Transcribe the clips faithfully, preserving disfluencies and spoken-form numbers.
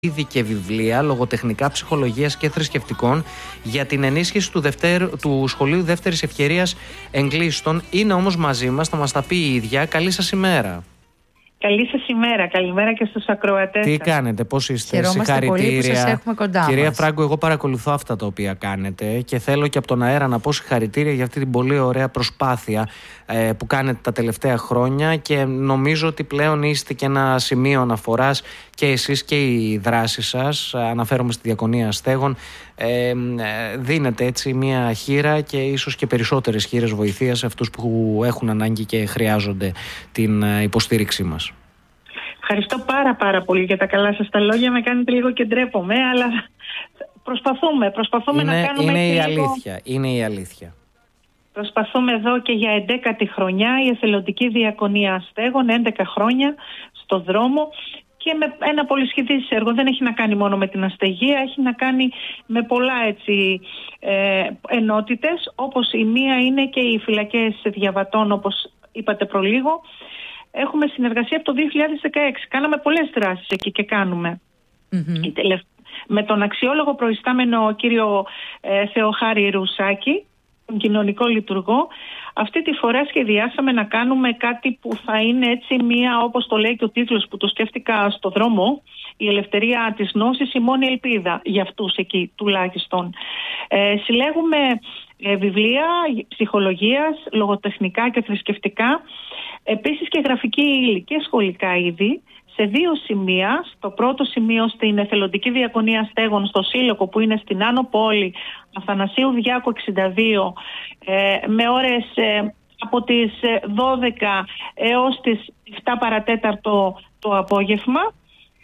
είδη και βιβλία λογοτεχνικά, ψυχολογίας και θρησκευτικών για την ενίσχυση του, δευτέρ, του σχολείου δεύτερης ευκαιρίας εγκλήστων. Είναι όμως μαζί μας, θα μας τα πει η ίδια. Καλή σας ημέρα. Καλή σας ημέρα, καλημέρα και στους ακροατές. Τι κάνετε, πώς είστε? Χαιρόμαστε πολύ που σας έχουμε κοντά Κυρία μας. Φράγκο, εγώ παρακολουθώ αυτά τα οποία κάνετε και θέλω και από τον αέρα να πω συγχαρητήρια για αυτή την πολύ ωραία προσπάθεια ε, που κάνετε τα τελευταία χρόνια, και νομίζω ότι πλέον είστε και ένα σημείο αναφοράς και εσείς και η δράση σας. Αναφέρομαι στη Διακονία Αστέγων. Ε, δίνετε έτσι μια χείρα και ίσως και περισσότερες χείρες βοηθείας σε αυτούς που έχουν ανάγκη και χρειάζονται την υποστήριξή μας. Ευχαριστώ πάρα πάρα πολύ για τα καλά σας τα λόγια. Με κάνετε λίγο και ντρέπομαι, αλλά προσπαθούμε, προσπαθούμε είναι, να κάνουμε είναι η λίγο... αλήθεια, είναι η αλήθεια. Προσπαθούμε εδώ και για έντεκατη χρονιά η Εθελοντική Διακονία Αστέγων, έντεκα χρόνια στο δρόμο και με ένα πολυσχηδής έργο. Δεν έχει να κάνει μόνο με την αστεγία, έχει να κάνει με πολλά έτσι ε, ενότητες, όπως η μία είναι και οι φυλακές διαβατών, όπως είπατε προλίγο. Έχουμε συνεργασία από το δύο χιλιάδες δεκαέξι. Κάναμε πολλές δράσεις εκεί και κάνουμε. Mm-hmm. Τελευ... Με τον αξιόλογο προϊστάμενο κύριο ε, Θεοχάρη Ρουσάκη, τον κοινωνικό λειτουργό, αυτή τη φορά σχεδιάσαμε να κάνουμε κάτι που θα είναι έτσι μία, όπως το λέει και ο τίτλος που το σκέφτηκα στο δρόμο, η ελευθερία της γνώσης, η μόνη ελπίδα για αυτούς εκεί τουλάχιστον. Ε, συλλέγουμε ε, βιβλία ψυχολογίας, λογοτεχνικά και θρησκευτικά, επίσης και γραφική ύλη και σχολικά είδη, σε δύο σημεία. Στο πρώτο σημείο στην Εθελοντική Διακονία Αστέγων στο Σύλλογο, που είναι στην Άνω Πόλη, Αθανασίου Διάκου εξήντα δύο, ε, με ώρες ε, από τις δώδεκα έως τις επτά παρατέταρτο το απόγευμα,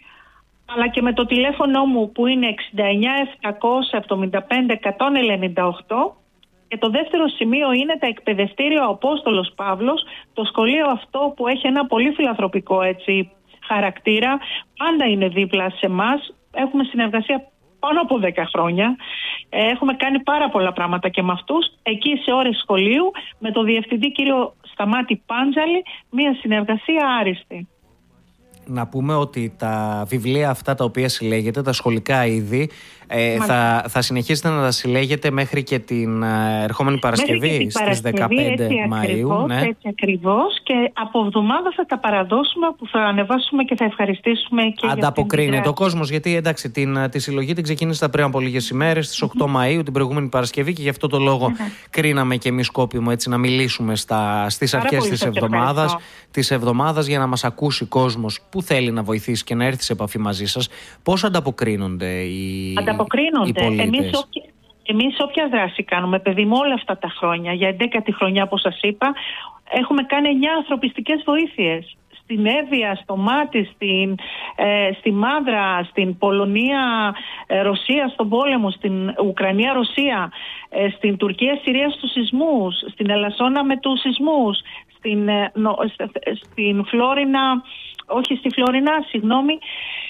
αλλά και με το τηλέφωνο μου που είναι εξήντα εννιά επτακόσια εβδομήντα πέντε εκατόν ενενήντα οκτώ. Και το δεύτερο σημείο είναι τα εκπαιδευτήρια ο Απόστολος Παύλος, το σχολείο αυτό που έχει ένα πολύ φιλανθρωπικό έτσι χαρακτήρα, πάντα είναι δίπλα σε εμάς. Έχουμε συνεργασία πάνω από δέκα χρόνια. Έχουμε κάνει πάρα πολλά πράγματα και με αυτούς. Εκεί σε ώρες σχολείου, με τον διευθυντή κύριο Σταμάτη Πάντζαλη, μια συνεργασία άριστη. Να πούμε ότι τα βιβλία αυτά τα οποία συλλέγετε, τα σχολικά είδη, ε, θα, θα συνεχίσετε να τα συλλέγετε μέχρι και την ε, ερχόμενη Παρασκευή στις δεκαπέντε έτσι Μαΐου. Ακριβώς, ναι. Έτσι ακριβώς, και από εβδομάδα θα τα παραδώσουμε, που θα ανεβάσουμε και θα ευχαριστήσουμε και ανταποκρίνεται ο κόσμος, γιατί εντάξει, την, τη συλλογή την ξεκίνησα πριν από λίγες ημέρες, στις οκτώ Μαΐου, την προηγούμενη Παρασκευή, και γι' αυτό το λόγο κρίναμε και εμείς σκόπιμο έτσι να μιλήσουμε στα, στις αρχές της εβδομάδας, της εβδομάδας για να μας ακούσει κόσμος που θέλει να βοηθήσει και να έρθει σε επαφή μαζί σας. Πώς ανταποκρίνονται οι, ανταποκρίνονται. οι πολίτες? Εμείς, όποια, εμείς όποια δράση κάνουμε, παιδί μου, όλα αυτά τα χρόνια, για έντεκατη χρονιά όπως σας είπα, έχουμε κάνει εννιά ανθρωπιστικές βοήθειες. Στην Εύβοια, στο Μάτι, στην, ε, στη Μάδρα, στην Πολωνία, ε, Ρωσία στον πόλεμο, στην Ουκρανία, Ρωσία, ε, στην Τουρκία, Συρία στους σεισμούς, στην Ελασσόνα με τους σεισμούς, στην, ε, νο, στην Φλόρινα, όχι στη Φλόρινα, συγγνώμη,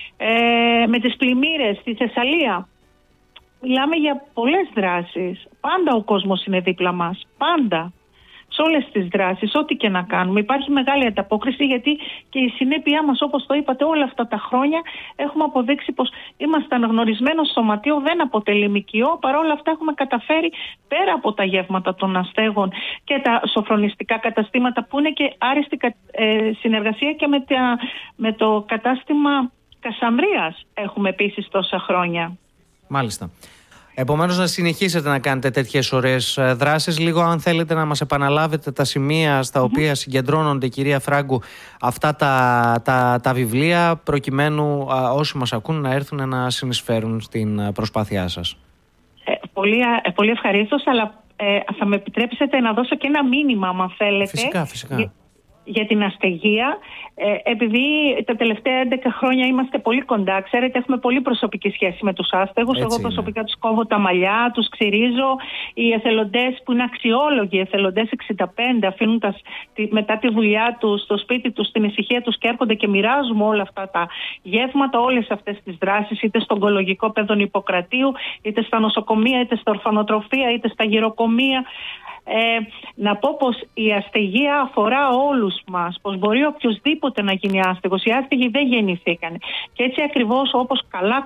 ε, με τις πλημμύρες στη Θεσσαλία. Μιλάμε για πολλές δράσεις. Πάντα ο κόσμος είναι δίπλα μας. Πάντα. Σε όλες τις δράσεις, ό,τι και να κάνουμε, υπάρχει μεγάλη ανταπόκριση, γιατί και η συνέπειά μας, όπως το είπατε, όλα αυτά τα χρόνια έχουμε αποδείξει πως είμαστε αναγνωρισμένο σωματείο, δεν αποτελεί μικιό. Παρ' όλα αυτά έχουμε καταφέρει, πέρα από τα γεύματα των αστέγων και τα σοφρονιστικά καταστήματα, που είναι και άριστη ε, συνεργασία και με, τα, με το κατάστημα Κασανδρίας έχουμε επίσης τόσα χρόνια. Μάλιστα. Επομένως, να συνεχίσετε να κάνετε τέτοιες ωραίες δράσεις. Λίγο, αν θέλετε, να μας επαναλάβετε τα σημεία στα οποία mm-hmm. συγκεντρώνονται, κυρία Φράγκου, αυτά τα, τα, τα βιβλία, προκειμένου α, όσοι μας ακούν να έρθουν να συνεισφέρουν στην προσπάθειά σας. Ε, πολύ, ε, πολύ ευχαρίστως, αλλά ε, θα με επιτρέψετε να δώσω και ένα μήνυμα, αν θέλετε. Φυσικά, φυσικά. Για, για την αστεγία, ε, επειδή τα τελευταία έντεκα χρόνια είμαστε πολύ κοντά, ξέρετε, έχουμε πολύ προσωπική σχέση με τους άστεγους. Εγώ προσωπικά τους κόβω τα μαλλιά, τους ξυρίζω. Οι εθελοντές που είναι αξιόλογοι, οι εθελοντές εξήντα πέντε, αφήνουν τα, τη, μετά τη δουλειά τους στο σπίτι τους, στην ησυχία τους, και έρχονται και μοιράζουμε όλα αυτά τα γεύματα, όλες αυτές τις δράσεις, είτε στο ογκολογικό παιδόν Ιπποκρατίου, είτε στα νοσοκομεία, είτε στα ορφανοτροφία, είτε στα γυροκομεία. Ε, να πω πως η αστεγία αφορά όλους μας, πως μπορεί οποιοσδήποτε να γίνει άστεγος. Οι άστεγοι δεν γεννηθήκανε. Και έτσι ακριβώς όπως καλά